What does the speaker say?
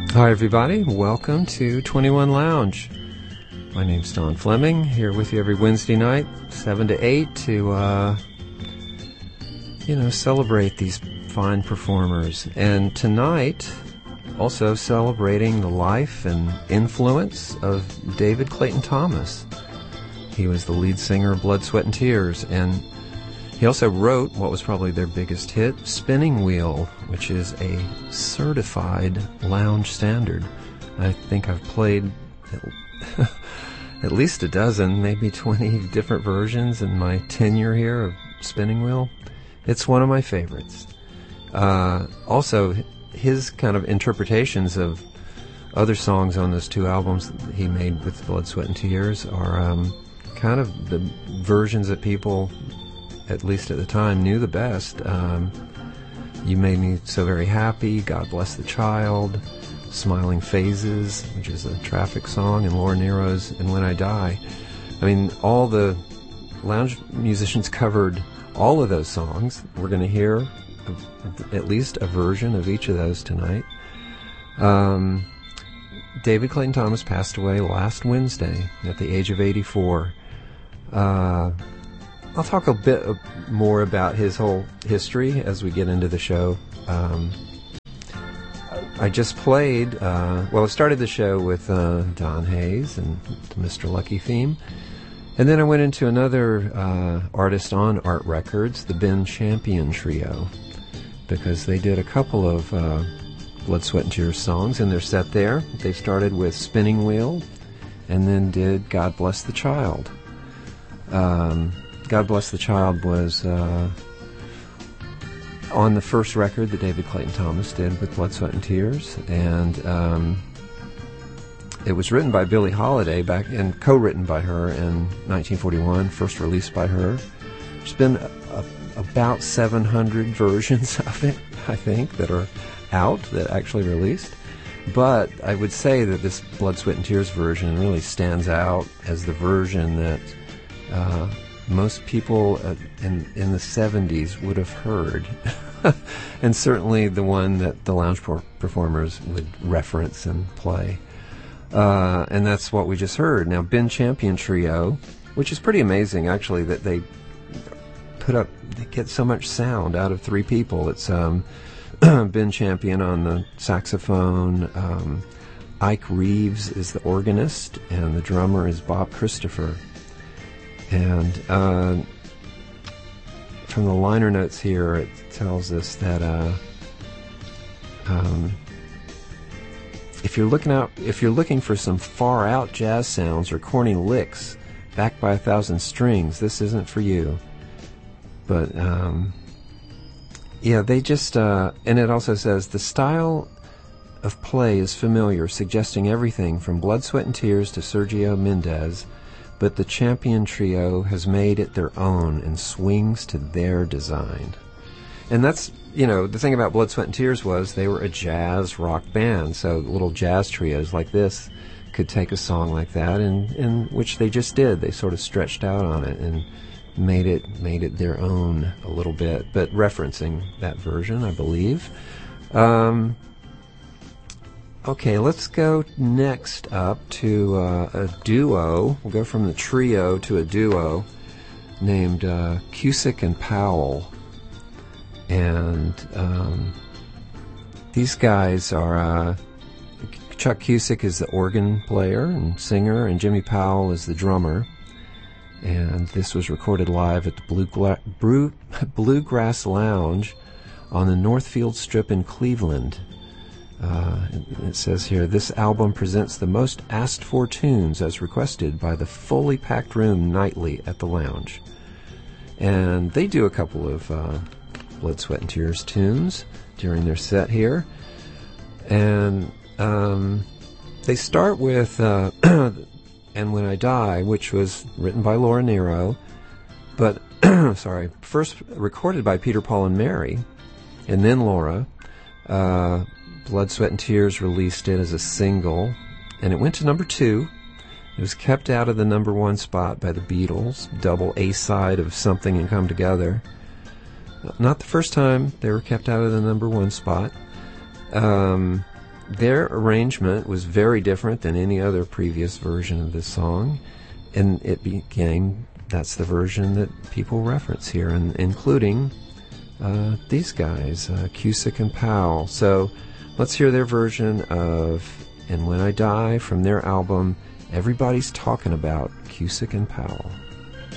Hi everybody, welcome to 21 Lounge. My name's Don Fleming, here with you every Wednesday night, 7 to 8, to, celebrate these fine performers. And tonight, also celebrating the life and influence of David Clayton Thomas. He was the lead singer of Blood, Sweat and Tears, and he also wrote what was probably their biggest hit, Spinning Wheel, which is a certified lounge standard. I think I've played at least a dozen, maybe 20 different versions in my tenure here of Spinning Wheel. It's one of my favorites. Also, his kind of interpretations of other songs on those two albums that he made with Blood, Sweat and Tears are kind of the versions that people, at least at the time, knew the best. You Made Me So Very Happy, God Bless the Child, Smiling Phases, which is a Traffic song, and Laura Nero's And When I Die. I mean, all the lounge musicians covered all of those songs. We're going to hear at least a version of each of those tonight. David Clayton Thomas passed away last Wednesday at the age of 84. I'll talk a bit more about his whole history as we get into the show. I just played, I started the show with Don Hayes and the Mr. Lucky theme. And then I went into another artist on Art Records, the Ben Champion Trio, because they did a couple of Blood, Sweat and Tears songs in their set there. They started with Spinning Wheel and then did God Bless the Child. God Bless the Child was on the first record that David Clayton Thomas did with Blood, Sweat and Tears, and it was written by Billie Holiday and co-written by her in 1941, first released by her. There's been about 700 versions of it, I think, that are out, that actually released. But I would say that this Blood, Sweat and Tears version really stands out as the version that most people in the 70s would have heard, and certainly the one that the lounge performers would reference and play. And that's what we just heard. Now, Ben Champion Trio, which is pretty amazing, actually, that they get so much sound out of three people. It's Ben Champion on the saxophone, Ike Reeves is the organist, and the drummer is Bob Christopher. And from the liner notes here, it tells us that if you're looking for some far out jazz sounds or corny licks backed by 1,000 strings, this isn't for you. But they just and it also says the style of play is familiar, suggesting everything from Blood, Sweat and Tears to Sergio Mendes. But the Champion Trio has made it their own and swings to their design. And that's, the thing about Blood, Sweat and Tears was they were a jazz rock band, so little jazz trios like this could take a song like that, and which they just did. They sort of stretched out on it and made it their own a little bit, but referencing that version, I believe. Okay, let's go next up to a duo. We'll go from the trio to a duo named Cusick and Powell. And these guys are... Chuck Cusick is the organ player and singer, and Jimmy Powell is the drummer. And this was recorded live at the Bluegrass Lounge on the Northfield Strip in Cleveland. It says here, this album presents the most asked for tunes as requested by the fully packed room nightly at the lounge. And they do a couple of Blood, Sweat and Tears tunes during their set here. And they start with And When I Die, which was written by Laura Nero, but, first recorded by Peter, Paul, and Mary, and then Laura. Blood, Sweat and Tears released it as a single, and it went to number 2. It was kept out of the number 1 spot by the Beatles, double A-side of Something and Come Together. Not the first time they were kept out of the number 1 spot. their arrangement was very different than any other previous version of this song, and that's the version that people reference here, and including these guys, Cusick and Powell. So let's hear their version of And When I Die from their album Everybody's Talking About Cusick and Powell.